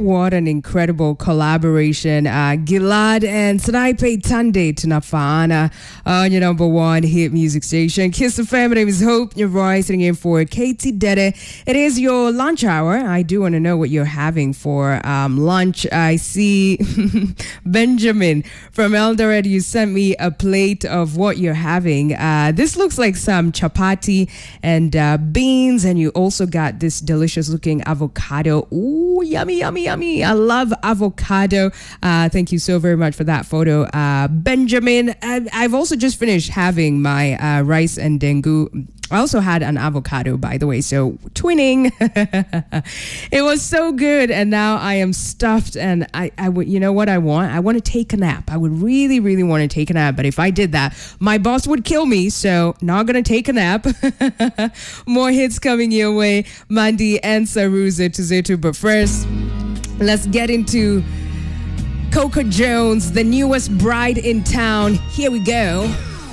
what an incredible collaboration. Gilad and Snipe Tunde Tunafana on your number one hit music station. Kiss FM. My name is Hope. You're right, sitting in for Katie Dede. It is your lunch hour. I do want to know what you're having for lunch. I see Benjamin from Eldoret. You sent me a plate of what you're having. This looks like some chapati and beans, and you also got this delicious looking avocado. Ooh, yummy, yummy, yummy. I love avocado. Thank you so very much for that photo, Benjamin. I've also just finished having my rice and dengu. I also had an avocado, by the way, so twinning. It was so good, and now I am stuffed, and I would, you know what I want? I want to take a nap. I would really, really want to take a nap, but if I did that, my boss would kill me, so not going to take a nap. More hits coming your way, Mandy and Saru Zetu. But first, let's get into Coco Jones, the newest bride in town. Here we go.